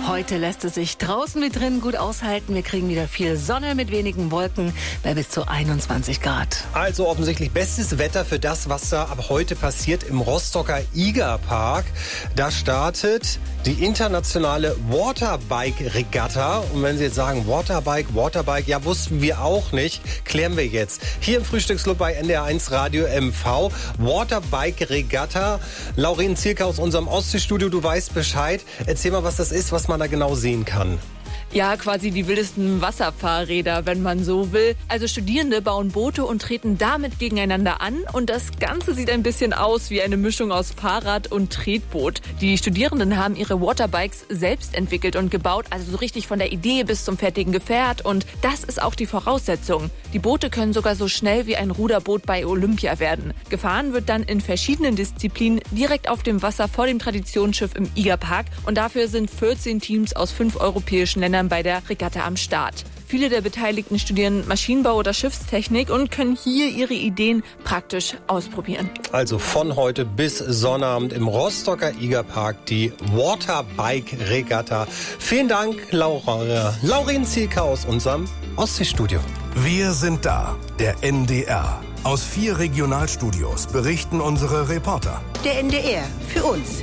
Heute lässt es sich draußen wie drin gut aushalten. Wir kriegen wieder viel Sonne mit wenigen Wolken bei bis zu 21 Grad. Also offensichtlich bestes Wetter für das, was da ab heute passiert im Rostocker Igerpark. Da startet die internationale Waterbike-Regatta. Und wenn Sie jetzt sagen, Waterbike, ja, wussten wir auch nicht. Klären wir jetzt. Hier im Frühstücksclub bei NDR1 Radio MV. Waterbike-Regatta. Lauren Zierke aus unserem Ostseestudio, du weißt Bescheid. Erzähl mal, was das ist, was man da genau sehen kann. Ja, quasi die wildesten Wasserfahrräder, wenn man so will. Also Studierende bauen Boote und treten damit gegeneinander an. Und das Ganze sieht ein bisschen aus wie eine Mischung aus Fahrrad und Tretboot. Die Studierenden haben ihre Waterbikes selbst entwickelt und gebaut, also so richtig von der Idee bis zum fertigen Gefährt. Und das ist auch die Voraussetzung. Die Boote können sogar so schnell wie ein Ruderboot bei Olympia werden. Gefahren wird dann in verschiedenen Disziplinen direkt auf dem Wasser vor dem Traditionsschiff im Igerpark. Und dafür sind 14 Teams aus 5 europäischen Ländern bei der Regatta am Start. Viele der Beteiligten studieren Maschinenbau oder Schiffstechnik und können hier ihre Ideen praktisch ausprobieren. Also von heute bis Sonnabend im Rostocker Igerpark die Waterbike-Regatta. Vielen Dank, Lauren Zierke aus unserem Ostseestudio. Wir sind da, der NDR. Aus 4 Regionalstudios berichten unsere Reporter. Der NDR, für uns.